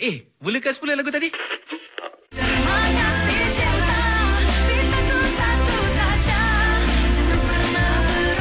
Mulakan semula lagu tadi. Terima kasih cinta, kita tuh satu saja, jangan pernah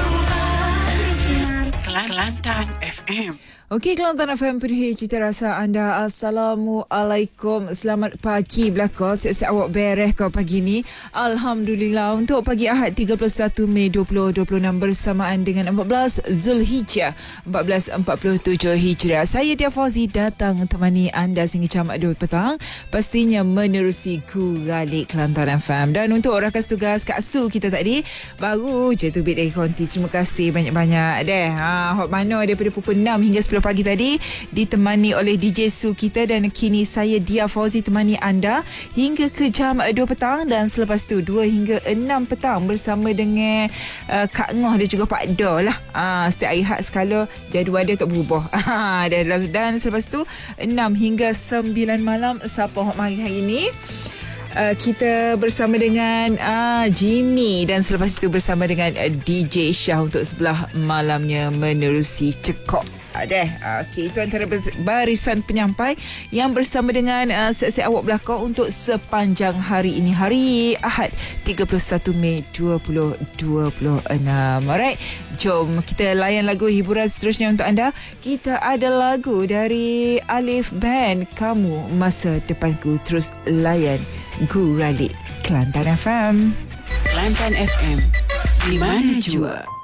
berubah. Kelantan FM. Okey, Kelantan FM penuhi cita rasa anda. Assalamualaikum. Selamat pagi belaka. Siap-siap awak beres kau pagi ni. Alhamdulillah. Untuk pagi Ahad 31 Mei 2026 bersamaan dengan 14 Zulhijjah 1447 Hijriah. Saya Dia Fauzi datang temani anda sehingga jam 2 petang. Pastinya menerusi Guralik Kelantan FM. Dan untuk rakan tugas Kak Su kita tadi, baru je tu bit dari konti. Terima kasih banyak-banyak deh. Hot mana daripada pukul 6 hingga 10 pagi tadi ditemani oleh DJ Su kita, dan kini saya Dia Fauzi temani anda hingga ke jam 2 petang, dan selepas tu 2 hingga 6 petang bersama dengan Kak Ngoh dan juga Pak Do lah. Setiap hari Ahad sekala jadual dia tak berubah. Dan selepas tu 6 hingga 9 malam siapa hok mari hari ni. Kita bersama dengan Jimmy, dan selepas itu bersama dengan DJ Syah untuk sebelah malamnya menerusi Cekok. Okey, itu antara barisan penyampai yang bersama dengan siap-siap awak belakang untuk sepanjang hari ini, hari Ahad 31 Mei 2026. Alright, jom kita layan lagu hiburan seterusnya untuk anda. Kita ada lagu dari Alif Band, Kamu Masa Depanku. Terus layan Guralik Kelantan FM. Kelantan FM, di mana jua.